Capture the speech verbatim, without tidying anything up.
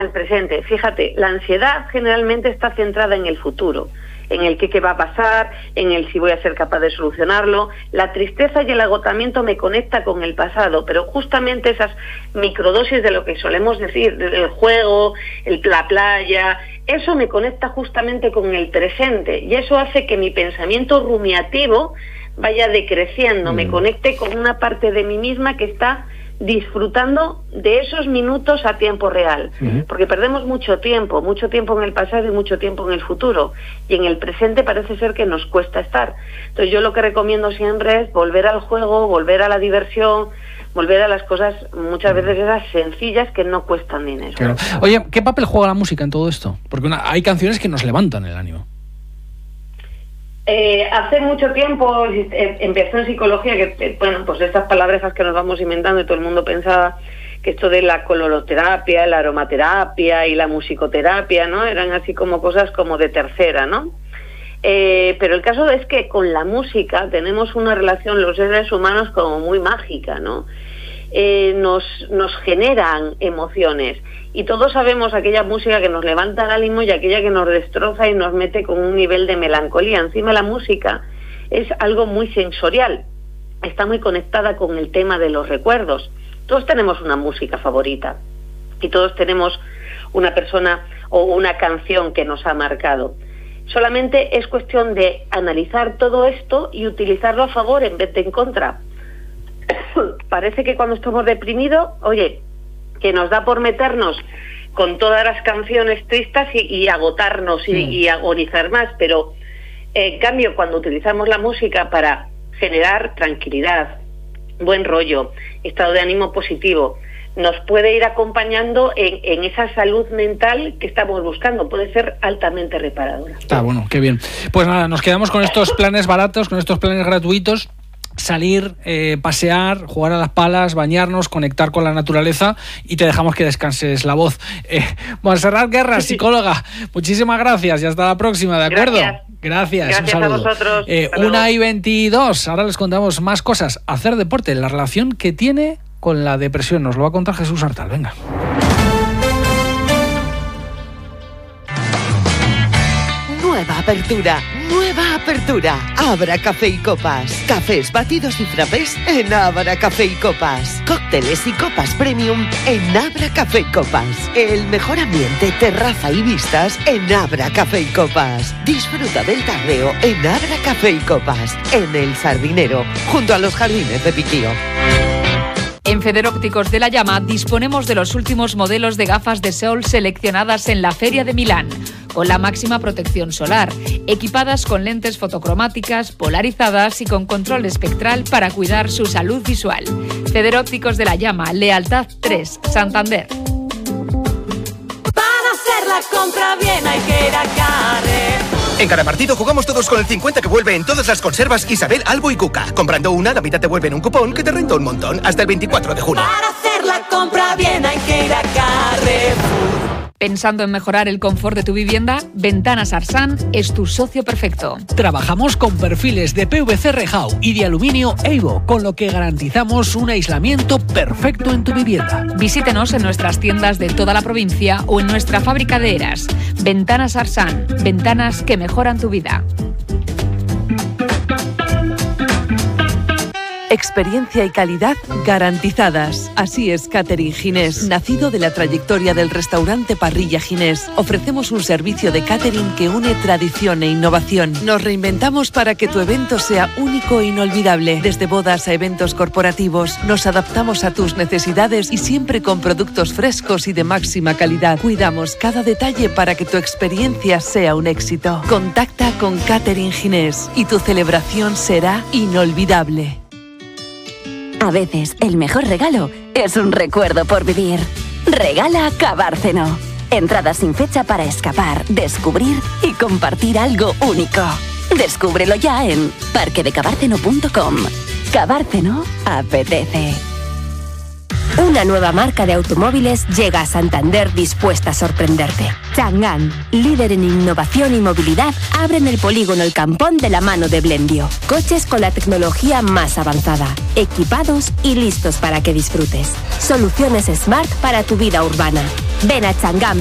el presente. Fíjate, la ansiedad generalmente está centrada en el futuro, en el qué, qué va a pasar, en el si voy a ser capaz de solucionarlo. La tristeza y el agotamiento me conecta con el pasado, pero justamente esas microdosis de lo que solemos decir, el juego, el, la playa, eso me conecta justamente con el presente, y eso hace que mi pensamiento rumiativo vaya decreciendo, mm. me conecte con una parte de mí misma que está disfrutando de esos minutos a tiempo real, uh-huh. porque perdemos mucho tiempo, mucho tiempo en el pasado y mucho tiempo en el futuro, y en el presente parece ser que nos cuesta estar. Entonces yo lo que recomiendo siempre es volver al juego, volver a la diversión, volver a las cosas muchas veces esas sencillas que no cuestan dinero. Claro. Oye, ¿qué papel juega la música en todo esto? Porque una, hay canciones que nos levantan el ánimo. Eh, hace mucho tiempo eh, empezó en psicología, que eh, bueno, pues estas palabras que nos vamos inventando y todo el mundo pensaba que esto de la coloroterapia, la aromaterapia y la musicoterapia, ¿no? Eran así como cosas como de tercera, ¿no? Eh, pero el caso es que con la música tenemos una relación los seres humanos como muy mágica, ¿no? Eh, nos, nos generan emociones, y todos sabemos aquella música que nos levanta el ánimo y aquella que nos destroza y nos mete con un nivel de melancolía. Encima la música es algo muy sensorial, está muy conectada con el tema de los recuerdos. Todos tenemos una música favorita y todos tenemos una persona o una canción que nos ha marcado. Solamente es cuestión de analizar todo esto y utilizarlo a favor en vez de en contra. Parece que cuando estamos deprimidos, oye, que nos da por meternos con todas las canciones tristes y, y agotarnos y, y agonizar más, pero en cambio cuando utilizamos la música para generar tranquilidad, buen rollo, estado de ánimo positivo, nos puede ir acompañando en, en esa salud mental que estamos buscando, puede ser altamente reparadora. Está bueno, qué bien. Pues nada, nos quedamos con estos planes baratos, con estos planes gratuitos. Salir, eh, pasear, jugar a las palas, bañarnos, conectar con la naturaleza, y te dejamos que descanses la voz. Eh, Montserrat Guerra, psicóloga, muchísimas gracias y hasta la próxima, ¿de acuerdo? Gracias. Gracias, Gracias un saludo. a vosotros. Eh, una y veintidós, ahora les contamos más cosas. Hacer deporte, la relación que tiene con la depresión, nos lo va a contar Jesús Artal, venga. Nueva apertura, nueva apertura. Abra Café y Copas. Cafés, batidos y frappés en Abra Café y Copas. Cócteles y copas premium en Abra Café y Copas. El mejor ambiente, terraza y vistas en Abra Café y Copas. Disfruta del tardeo en Abra Café y Copas, en El Sardinero, junto a los jardines de Piquío. En Federópticos de la Llama disponemos de los últimos modelos de gafas de sol seleccionadas en la Feria de Milán, con la máxima protección solar, equipadas con lentes fotocromáticas, polarizadas y con control espectral para cuidar su salud visual. Federópticos de la Llama, Lealtad tres, Santander. Para hacer la compra bien hay que ir a Carrefour. En cada partido jugamos todos con el cincuenta que vuelve en todas las conservas Isabel, Albo y Cuca. Comprando una, la mitad te vuelve en un cupón que te renta un montón. Hasta el veinticuatro de junio. Para hacer la compra bien hay que ir a Carrefour. ¿Pensando en mejorar el confort de tu vivienda? Ventanas Arsan es tu socio perfecto. Trabajamos con perfiles de P V C Rejau y de aluminio Eivo, con lo que garantizamos un aislamiento perfecto en tu vivienda. Visítenos en nuestras tiendas de toda la provincia o en nuestra fábrica de Eras. Ventanas Arsan, ventanas que mejoran tu vida. Experiencia y calidad garantizadas. Así es Catering Ginés. Nacido de la trayectoria del restaurante Parrilla Ginés, ofrecemos un servicio de catering que une tradición e innovación. Nos reinventamos para que tu evento sea único e inolvidable. Desde bodas a eventos corporativos, nos adaptamos a tus necesidades y siempre con productos frescos y de máxima calidad. Cuidamos cada detalle para que tu experiencia sea un éxito. Contacta con Catering Ginés y tu celebración será inolvidable. A veces, el mejor regalo es un recuerdo por vivir. Regala Cabárceno. Entradas sin fecha para escapar, descubrir y compartir algo único. Descúbrelo ya en parque de cabárceno punto com. Cabárceno apetece. Una nueva marca de automóviles llega a Santander dispuesta a sorprenderte. Chang'an, líder en innovación y movilidad, abren el polígono El Campón de la mano de Blendio. Coches con la tecnología más avanzada, equipados y listos para que disfrutes. Soluciones Smart para tu vida urbana. Ven a Chang'an